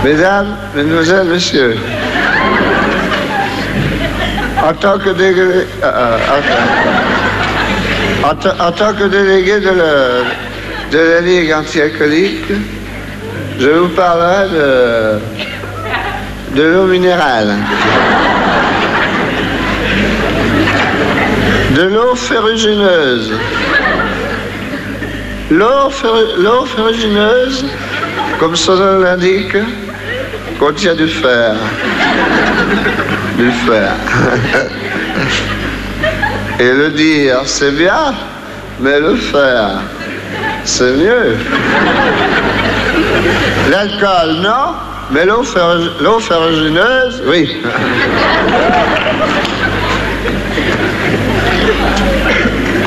Mesdames, mesdemoiselles, messieurs, en tant que délégué, en tant que délégué de la Ligue anti-alcoolique, je vous parlerai de l'eau minérale. De l'eau ferrugineuse. L'eau ferrugineuse, comme son nom l'indique, contient du fer. Du fer. Et le dire, c'est bien, mais le faire, c'est mieux. L'alcool, non, mais l'eau ferrugineuse, oui.